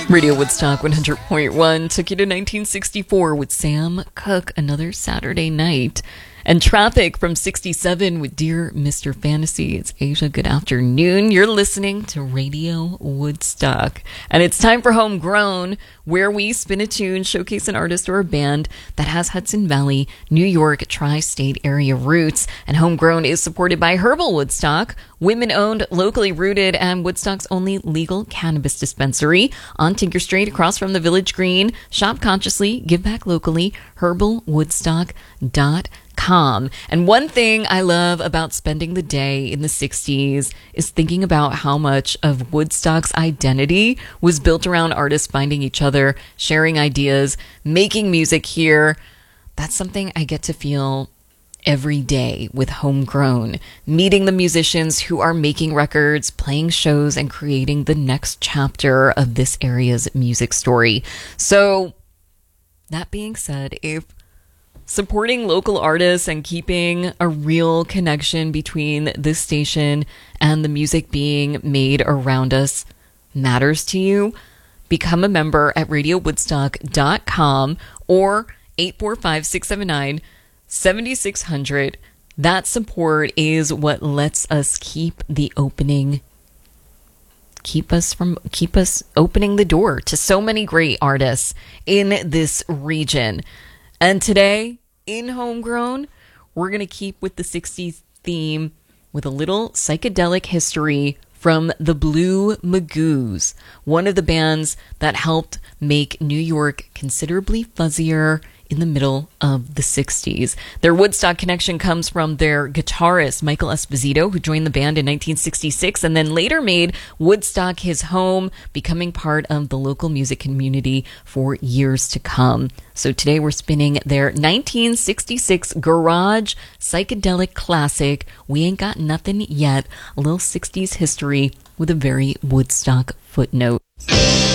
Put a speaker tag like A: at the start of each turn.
A: Radio Woodstock 100.1 took you to 1964 with Sam Cooke, Another Saturday Night. And Traffic from 67 with Dear Mr. Fantasy. It's Asia. Good afternoon. You're listening to Radio Woodstock. And it's time for Homegrown, where we spin a tune, showcase an artist or a band that has Hudson Valley, New York, tri-state area roots. And Homegrown is supported by Herbal Woodstock, women-owned, locally rooted, and Woodstock's only legal cannabis dispensary on Tinker Street across from the Village Green. Shop consciously, give back locally, herbalwoodstock.com. And one thing I love about spending the day in the 60s is thinking about how much of Woodstock's identity was built around artists finding each other, sharing ideas, making music here. That's something I get to feel every day with Homegrown, meeting the musicians who are making records, playing shows, and creating the next chapter of this area's music story. So, that being said, if supporting local artists and keeping a real connection between this station and the music being made around us matters to you, become a member at radiowoodstock.com or 845-679-7600. That support is what lets us keep us opening the door to so many great artists in this region. And today, in Homegrown, we're going to keep with the 60s theme with a little psychedelic history from the Blue Magoos, one of the bands that helped make New York considerably fuzzier in the middle of the 60s. Their Woodstock connection comes from their guitarist, Michael Esposito, who joined the band in 1966 and then later made Woodstock his home, becoming part of the local music community for years to come. So today we're spinning their 1966 garage psychedelic classic, We Ain't Got Nothing Yet, a little 60s history with a very Woodstock footnote.